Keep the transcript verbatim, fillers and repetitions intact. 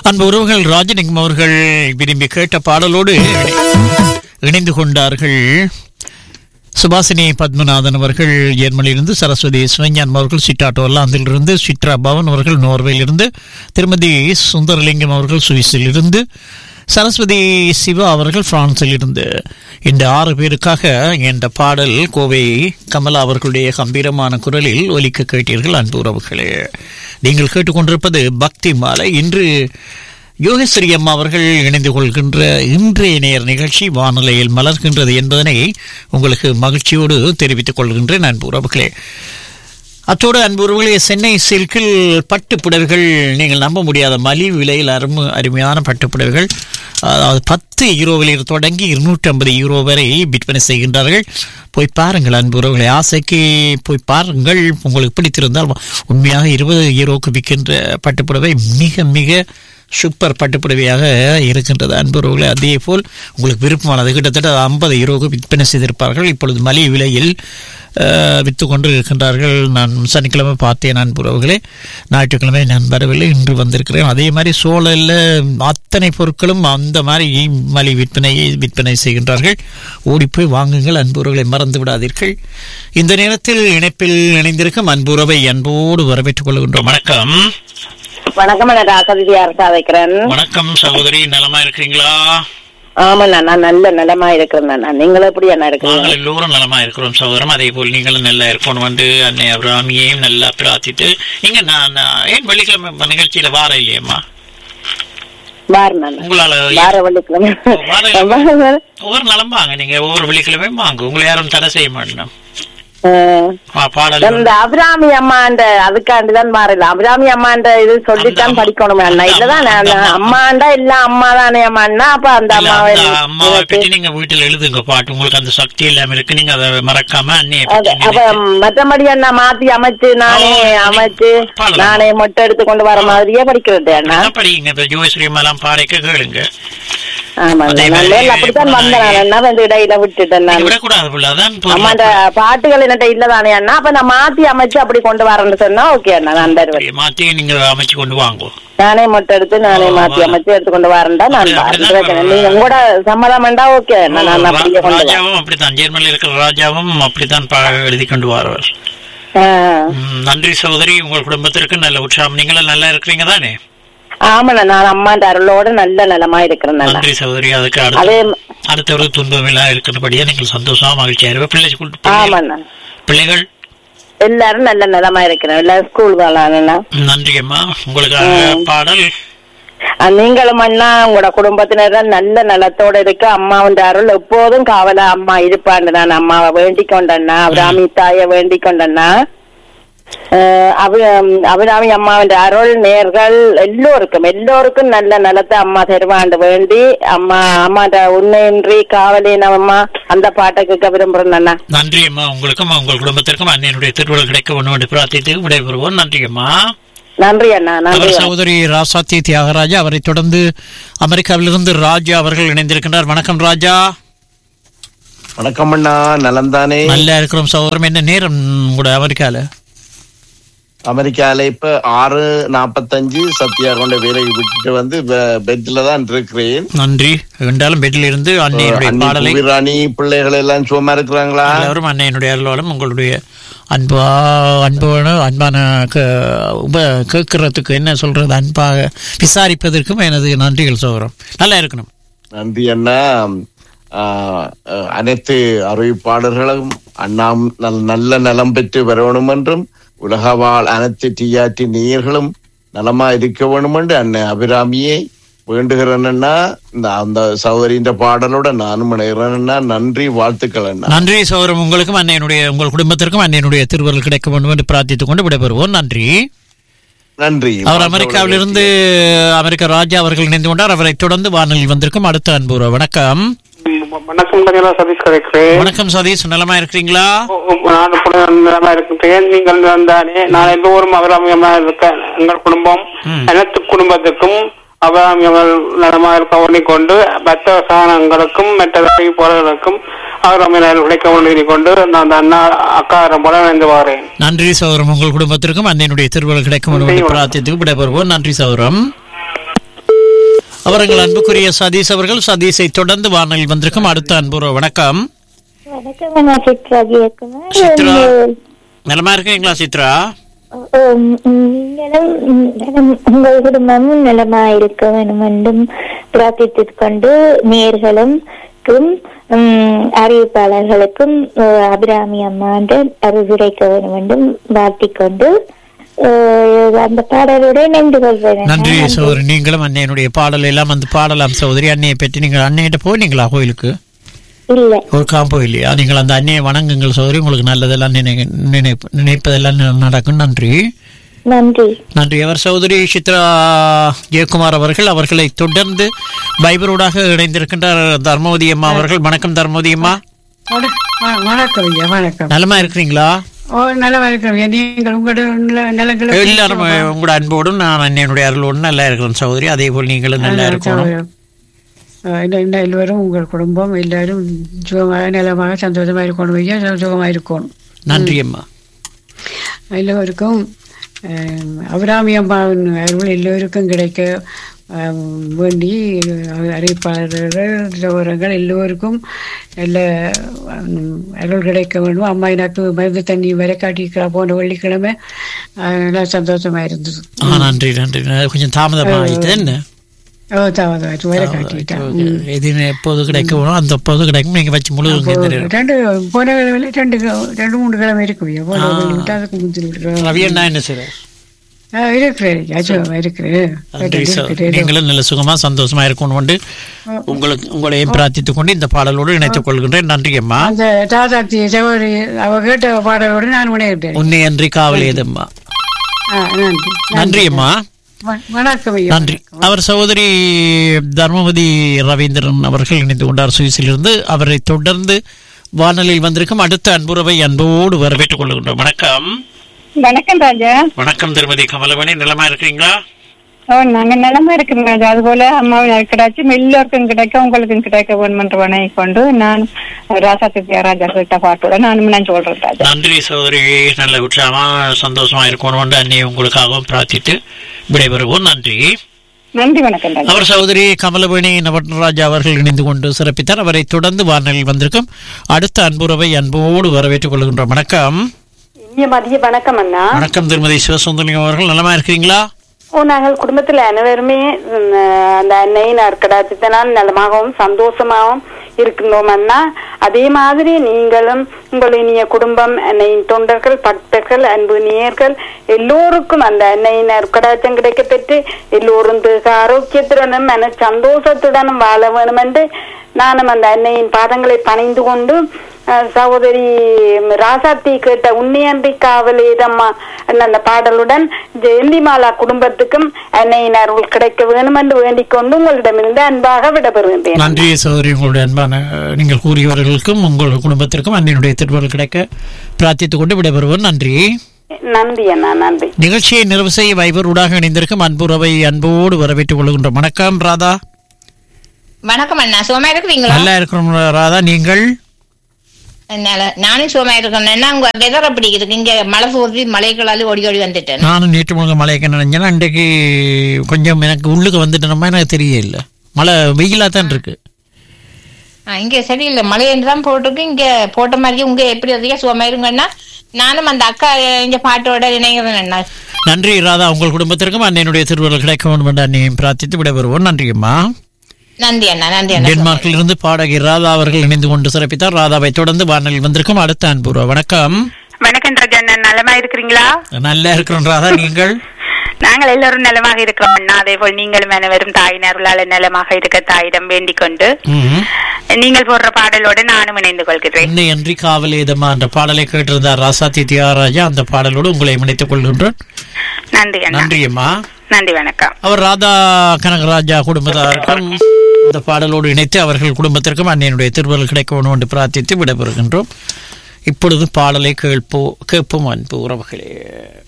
அன்பு உறவுகள், ராஜலிங்கம் அவர்கள் விரும்பி கேட்ட பாடலோடு இணைந்து கொண்டார்கள். சுபாசினி பத்மநாதன் அவர்கள் ஜெர்மனியிலிருந்து, சரஸ்வதி சிவஞான் அவர்கள் சிட்டாட்டோ ஒல்லாந்திலிருந்து, சித்ரா பவன் அவர்கள் நோர்வேயிலிருந்து, திருமதி சுந்தரலிங்கம் அவர்கள் சுவிஸிலிருந்து, சரஸ்வதி சிவா அவர்கள் பிரான்சில் இருந்து. இந்த ஆறு பேருக்காக இந்த பாடல் கோவை கமலா அவர்களுடைய கம்பீரமான குரலில் ஒலிக்க கேட்டீர்கள். அன்பு உறவுகளே, நீங்கள் கேட்டுக்கொண்டிருப்பது பக்தி மாலை. இன்று யோகேஸ்வரி அம்மா அவர்கள் இணைந்து கொள்கின்ற இன்றைய நேர் நிகழ்ச்சி வானிலையில் மலர்கின்றது என்பதனை உங்களுக்கு மகிழ்ச்சியோடு தெரிவித்துக் கொள்கின்றேன். அன்பு உறவுகளே, அத்தோடு அன்பு உறவுகளே, சென்னை சில்கில் பட்டு புடவைகள் நீங்கள் நம்ப முடியாத மலிவு விலையில் அருமை அருமையான பட்டு புடவைகள், அதாவது பத்து யூரோவில் தொடங்கி இருநூற்றி ஐம்பது யூரோ வரை விற்பனை செய்கின்றார்கள். போய் பாருங்கள் அன்பு உறவுகளை, ஆசைக்கு போய் பாருங்கள். உங்களுக்கு பிடித்திருந்தால் உண்மையாக இருபது யூரோக்கு விற்கின்ற பட்டுப்புடவை மிக மிக சூப்பர் பட்டுப்புடவையாக இருக்கின்றது அன்பு உறவுகளை. அதே போல் உங்களுக்கு விருப்பமானது கிட்டத்தட்ட ஐம்பது யூரோக்கு விற்பனை செய்திருப்பார்கள். இப்பொழுது மலிவு விலையில் விற்று கொண்டு இருக்கின்றார்கள். நான் சனிக்கிழமை பார்த்தேன் அன்பு உறவுகளே, ஞாயிற்றுக்கிழமை நான் வரவில்லை, இன்று வந்திருக்கிறேன். அதே மாதிரி சோழலில் அத்தனை பொருட்களும் அந்த மாதிரி மலிவு விற்பனையை விற்பனை செய்கின்றார்கள். ஓடிப்போய் வாங்குங்கள் அன்பு உறவுகளை, மறந்து விடாதீர்கள். இந்த நேரத்தில் இணைப்பில் இணைந்திருக்கும் அன்பு உறவை அன்போடு வரவேற்றுக் கொள்கின்றோம். வணக்கம். வணக்கம், வைக்கிறேன். வணக்கம் சகோதரி, நலமா இருக்கிறீங்களா? ஆமா, நான் நல்ல நலமா இருக்கிறேன். நீங்களும் எப்படி என்ன இருக்கிறீங்க? நாங்கள் எல்லோரும் நலமா இருக்கிறோம் சகோதரம். அதே போல் நீங்களும் நல்லா இருக்கணும் வந்து அன்னை அபிராமியையும் நல்லா பிரார்த்திட்டு. நீங்க நான் ஏன் வெள்ளிக்கிழமை நிகழ்ச்சியில வார இல்லையம்மா? உங்களால ஒவ்வொரு நலம் வாங்க, நீங்க ஒவ்வொரு வெள்ளிக்கிழமையும் வாங்க, உங்களை யாரும் தடை செய்ய மாட்டோம். அபிராமி அம்மா அதுக்காண்டிதான் மாறல. அபிராமி அம்மாண்ட இது சொல்லித்தான் படிக்கணும் அண்ணா. இல்லதான் அம்மாண்டா இல்ல அம்மா தானே அம்மான்னா, அப்ப அந்த அம்மாவை அம்மாவை பற்றி நீங்க வீட்டுல எழுதுங்க பாட்டு. உங்களுக்கு அந்த சக்தி எல்லாம் இருக்கு, நீங்க அதை மறக்காம அண்ணிய. அப்ப மற்றபடி அண்ணா மாத்தி அமைச்சு நானே அமைச்சு நானே மொட்டை எடுத்து கொண்டு வர மாதிரியே படிக்கிறது அண்ணா. படிங்க, இப்ப யோகேஸ்வரி அம்மா எல்லாம் பாடைக்க கேளுங்க. அப்படித்தான் வந்தேன், இடையில விட்டுட்டேன். பாட்டுகள் என்னட்ட இல்லதானே அண்ணா, அப்ப நான் மாத்தி அமைச்சு அப்படி கொண்டு வரேன்னு சொன்னா ஓகே அண்ணா, நான் தருவேன். மாத்தி நீங்க அமைச்சு கொண்டு வாங்க, நானே மொட்டை எடுத்து நானே மாத்தி அமைச்சு எடுத்து கொண்டு வரேன்டா நான். நீங்க உங்களோட சம்மதம் வேண்டா ஓகே அண்ணா, நான் அப்படியே கொண்டு வரேன். ராஜாவும் அப்படித்தான், ஜெர்மனியில் இருக்கிற ராஜாவும் அப்படித்தான் எழுதி கொண்டு வருவார். நன்றி சகோதரி, உங்கள் குடும்பத்திற்கு நல்ல உற்சாகம். நீங்களும் நல்லா இருக்கிறீங்க தானே? ஆமாண்ணா, நான் அம்மாண்ட அருளோட நல்ல நலமா இருக்கிறேன். நன்றி சகோதரி. அதுக்கு அடுத்த ஒரு துன்பம் எல்லாம் இருக்கிறபடியா நீங்கள் சந்தோஷமா மகிழ்ச்சியா இருப்ப. பிள்ளை ஆமாண்ணா, பிள்ளைகள் எல்லாரும் நல்ல நலமா இருக்கிறேன், எல்லாரும் ஸ்கூல் போகலாம். நன்றி அம்மா. உங்களுக்கு பாடல். நீங்களும் அண்ணா உங்களோட குடும்பத்தினர் நல்ல நலத்தோட இருக்கு. அம்மாவுடைய அருள் எப்போதும் காவலா அம்மா இருப்பாண்டு நான் அம்மாவை வேண்டிக் கொண்டேன்னா, அபிராமி தாய வேண்டிக் கொண்டேன்னா. அபிராமி அம்மாவின் அருள் நேர்கள் எல்லோருக்கும் எல்லோருக்கும் நல்ல நலத்தை அம்மா தருவாண்டு வேண்டி அம்மா அம்மாண்ட உண்மையின்றி காவலே அம்மா அந்த பாட்டை கேட்க விரும்புறேன். நன்றி அம்மா. உங்களுக்கும் உங்கள் குடும்பத்திற்கும் அன்னையினுடைய திருவிழா கிடைக்க ஒன்று பிரார்த்தித்து விடைபெறுவோம். நன்றி அம்மா. நன்றி அண்ணா. நன்றி சகோதரி ராசாத்தி தியாகராஜா. அவரை தொடர்ந்து அமெரிக்காவிலிருந்து ராஜா அவர்கள் இணைந்திருக்கின்றார். வணக்கம் ராஜா. வணக்கம் அண்ணா, நலம்தானே? நல்லா இருக்கிறோம் சகோதரம். என்ன நேரம் கூட அமெரிக்கால? அமெரிக்கால இப்ப ஆறு நாப்பத்தஞ்சு. சத்யா கொண்ட வேலையை விட்டுட்டு வந்து பெட்ல தான் இருக்கிறேன். நன்றி. என்றாலும் பெட்ல இருந்து அன்னையினுடைய பாடலை ராணி பிள்ளைகள் எல்லாம் சும்மா இருக்கிறாங்களா? எல்லாரும் அன்னையினுடைய அருளாலும் உங்களுடைய அன்பா அன்பான அன்பான உப கேட்கறதுக்கு என்ன சொல்றது, அன்பாக விசாரிப்பதற்கும் எனது நன்றிகள் சகோதரம். நல்லா இருக்கணும். நன்றி அண்ணா. அனைத்து அறிவிப்பாளர்களும் அண்ணா நல்ல நலம் பெற்று வரணும் என்றும், உலக வாழ் அனைத்து டிஆர்டி நேயர்களும் நலமா இருக்க வேணும் என்று அண்ணன் அபிராமியை வேண்டுகிறேன்னா இந்த அந்த சகோதரியின் பாடலோட நானும் இணைகிறேன்னா. நன்றி, வாழ்த்துக்கள் அண்ணா. நன்றி சகோதரம். உங்களுக்கும் அன்னையினுடைய உங்கள் குடும்பத்திற்கும் அன்னையினுடைய திருவருள் கிடைக்க வேண்டும் என்று பிரார்த்தித்துக் கொண்டு விடைபெறுவோம். நன்றி. நன்றி. அவர் அமெரிக்காவிலிருந்து அமெரிக்க ராஜா அவர்கள் இணைந்து கொண்டார். அவரை தொடர்ந்து வானொலியில் வந்திருக்கும் அடுத்த அன்பு. வணக்கம். வணக்கம் சதீஷ் கிடைக்கிறேன். வணக்கம் சதீஷ், நலமா இருக்கிறீங்களா? நலமா இருக்கிறேன். நீங்கள் தானே? நான் எல்லோரும் அபிராமியமா இருக்கேன். எங்கள் குடும்பம் அனைத்து குடும்பத்துக்கும் அபிராமியங்கள் நலமா இருக்க கொண்டு பக்த சாதனங்களுக்கும் மற்ற போறவர்களுக்கும் அபிராமியர்கள் கிடைக்க கொண்டு நான் அண்ணா அக்காரம் போல நினைந்து வரேன். நன்றி சௌரம். உங்கள் குடும்பத்திற்கும் அன்னையினுடைய திருவிழா கிடைக்கும் பிரார்த்தித்துக்கு விடைபெறுவோம். நன்றி சௌரம். அவர்கள் அன்புக்குரிய சதீஷ் அவர்கள் சதீஷை தொடர்ந்து வானலில் வந்திருக்கும் அடுத்த அன்புற வணக்கம். வணக்கம், நான் சித்ரா கேட்கிறேன். சித்ரா நலமா இருக்கீங்களா சித்ரா? நீங்களும் உங்கள் குடும்பமும் நலமா இருக்க வேண்டும் என்றும் பிரார்த்தித்துக் கொண்டு நேர்களும் அறிவிப்பாளர்களுக்கும் அபிராமி அம்மாண்டு அருள் கிடைக்க வேண்டும் என்றும் வாழ்த்திக் கொண்டு அந்த பாடலோட இணைந்து கொள்வேன். நன்றி சகோதரி. நீங்களும் அன்னையனுடைய பாடல் எல்லாம் அந்த பாடலாம் சகோதரி. அன்னையை பற்றி நீங்கள் அன்னையிட்ட போனீங்களா கோயிலுக்கு? இல்ல, ஒரு காம்போ இல்லையா? நீங்கள் அந்த அன்னையை வணங்குங்கள் சகோதரி. உங்களுக்கு நல்லதெல்லாம் நினைப்பு நினைப்பதெல்லாம் நடக்கும். நன்றி நன்றி நன்றி. அவர் சகோதரி சித்ரா ஜெயக்குமார் அவர்கள். அவர்களை தொடர்ந்து பைபரோடாக இணைந்திருக்கின்றார் தர்மவதி அம்மா அவர்கள். வணக்கம் தர்மவதி அம்மா. வணக்கம் ஐயா. வணக்கம். நலமா இருக்கிறீங்களா? ஓ, நலமா இருக்கிறேன். நீங்கள் உங்களோட நலங்கள் எல்லாரும் உங்களோட அன்போடும் நான் அன்னையனுடைய அருளோடும் நல்லா இருக்கிறேன் சகோதரி. அதே போல் நீங்களும் நல்லா இருக்கணும். எல்லோரும் உங்கள் குடும்பம் எல்லாரும் சுகமாக நலமாக சந்தோஷமா இருக்கணும் ஐயா. சுகமாக இருக்கணும். நன்றி அம்மா. எல்லோருக்கும் அபிராமி அம்மாவின் அருள் எல்லோருக்கும் கிடைக்க வேண்டி அறிவிப்பாளர்கள் எல்லோருக்கும் நல்ல அருள் கிடைக்க வேண்டும். அம்மா எனக்கு மருந்து தண்ணி வரை காட்டிக்கிறா போன வெள்ளிக்கிழமை நல்லா சந்தோஷமா இருந்தது. நன்றி நன்றி. கொஞ்சம் தாமதமாயிட்டு என்ன எப்போது கிடைக்கும் அந்த எப்போது கிடைக்கும். நீங்க வச்சு முழு ரெண்டு போன ரெண்டு ரெண்டு மூணு கிழமை இருக்கும். ரவி அண்ணா என்ன செய்றார்? நீங்களும் நல்ல சுகமா சந்தோஷமா இருக்கணும் கொண்டு உங்களுக்கு உங்களையும் பிரார்த்தித்துக் கொண்டு இந்த பாடலோடு இணைத்துக் கொள்கின்றேன். நன்றி அம்மா. அந்த தாதாத்தி சகோதரி அவ கேட்ட பாடலோடு நான் உணையிட்டேன். உன்னை அன்றி காவலேதம்மா. நன்றி நன்றி அம்மா. வணக்கம். நன்றி. அவர் சகோதரி தர்மவதி ரவீந்திரன் அவர்கள் இணைந்து கொண்டார் சுவிஸிலிருந்து. அவரை தொடர்ந்து வானொலியில் வந்திருக்கும் அடுத்த அன்புறவை அன்போடு வரவேற்றுக் கொள்கின்றோம். வணக்கம். வணக்கம் ராஜா. வணக்கம் திருமதி கமலமணி. நிலமா இருக்கீங்களா? ஓ, நாங்க நிலமா இருக்கிறோம் ராஜா. அதுபோல அம்மாவும் கிடைச்சும் எல்லோருக்கும் கிடைக்க உங்களுக்கும் கிடைக்க வேண்டும் என்று வணங்கி கொண்டு நான் ராசா தியாகராஜா கிட்ட பாட்டோட நானும் நான் சொல்றேன் ராஜா. நன்றி சகோதரி. நல்ல உற்சாகமா சந்தோஷமா இருக்கணும் அன்னை உங்களுக்காகவும் பிரார்த்தித்து விடைபெறுவோம். நன்றி நன்றி. வணக்கம் ராஜா. அவர் சகோதரி கமலவேணி நவராஜா அவர்கள் இணைந்து கொண்டு சிறப்பித்தார். அவரை தொடர்ந்து வானொலியில் வந்திருக்கும் அடுத்த அன்புறவை அன்போடு வரவேற்றுக் கொள்கின்றோம். வணக்கம். மதிய வணக்கம் அண்ணா. வணக்கம் திருமதி சிவசுந்தரம் அவர்கள். நலமா இருக்கிறீங்களா? ஓ, நாங்கள் குடும்பத்துல அனைவருமே அந்த அன்னையின் அற்கடாட்சித்தனால் நலமாகவும் சந்தோஷமாகவும் இருக்கின்றோம் அண்ணா. அதே மாதிரி நீங்களும் உங்கள் இனிய குடும்பம், அன்னையின் தொண்டர்கள், பக்தர்கள், அன்பு நேயர்கள் எல்லோருக்கும் அந்த அன்னையின் அற்கடாட்சம் கிடைக்க பெற்று எல்லோரும் ஆரோக்கியத்துடனும் மன சந்தோஷத்துடனும் வாழ வேணும் என்று நானும் அந்த அன்னையின் பாதங்களை பணிந்து கொண்டு சகோதரி ராசாத்தி கேட்ட உன்னியன்றி காவலேதம்மா அந்த பாடலுடன் ஜெயந்திமாலா குடும்பத்துக்கும் அன்னையின் அருள் கிடைக்க வேணும் என்று வேண்டிக் கொண்டு உங்களிடமிருந்து அன்பாக விடப்பெறுகின்றேன். நன்றி சகோதரி. உங்களுடைய அன்பான நீங்கள் கூறியவர்களுக்கும் உங்கள் குடும்பத்திற்கும் அன்னையினுடைய திருவருள் கிடைக்க பிரார்த்தித்துக் கொண்டு விடைபெறுவோம். நன்றி நன்றி அண்ணா. நன்றி. நிகழ்ச்சியை நிறைவு செய்ய வைபர் ஊடாக இணைந்திருக்கும் அன்புறவை அன்போடு வரவேற்றுக் கொள்கின்றோம். வணக்கம் ராதா. வணக்கம் அண்ணா. சுகமா இருக்கிறீங்களா? நல்லா இருக்கிறோம் ராதா. நீங்கள்? நானும் சுகமா இருக்கேன். உங்க வெதர் அப்படி இருக்கு? இங்க மழை சூழ்ச்சி மலைகளால ஓடி ஓடி வந்துட்டேன். நானும் நேற்று முழுக்க மழைக்கு நினைஞ்சேன்னா இன்றைக்கு கொஞ்சம் எனக்கு உள்ளுக்கு வந்துட்டேனமா எனக்கு தெரியல. மழை வெயிலா தான் இருக்கு. இங்க சரியில்லை. மழை என்றுதான் போட்டிருக்கு. இங்க போட்ட மாதிரியே உங்க எப்படி அதிக சுகமா இருங்கன்னா நானும் அந்த அக்கா இங்க பாட்டோட இணைகிறேன் அண்ணா. நன்றி ராதா. உங்கள் குடும்பத்திற்கும் அன்னையினுடைய திருவருள் கிடைக்க வேண்டும் என்று அன்னையும் பிரார்த்தித்து விடைபெறுவோம். நன்றி அம்மா. நன்றி அண்ணா. நன்றி. டென்மார்க்கில் இருந்து பாடகி ராதா அவர்கள் இணைந்து கொண்டு சிறப்பித்தார். ராதாவை தொடர்ந்து வானொலியில் வந்திருக்கும் அடுத்த அன்புறா. வணக்கம். வணக்கம் ராஜா. நலமா இருக்கிறீங்களா? நல்லா இருக்கிறோம் ராதா. நீங்கள்? நாங்கள் எல்லாரும் நலமாக இருக்கிறோம் அண்ணா. அதே போல் நீங்களும் அனைவரும் தாயின் அருளால நலமாக இருக்க தாயிடம் வேண்டிக் கொண்டு நீங்கள் போடுற பாடலோடு நானும் இணைந்து கொள்கிறேன். என்னை அன்றி காவலேதம்மா என்ற பாடலை கேட்டிருந்தார் ராசாத்தி தியாகராஜா. அந்த பாடலோடு உங்களை இணைத்துக் கொள்கின்றோம். நன்றி அண்ணா. நன்றி அம்மா. நன்றி. வணக்கம். அவர் ராதா கனகராஜா குடும்பத்தாருக்கும் இந்த பாடலோடு இணைத்து அவர்கள் குடும்பத்திற்கும் அன்னையினுடைய திருவருள் கிடைக்க வேண்டும் என்று பிரார்த்தித்து விடைபெறுகின்றோம். இப்பொழுது பாடலை கேட்போ கேட்போம் அன்பு உறவுகளே.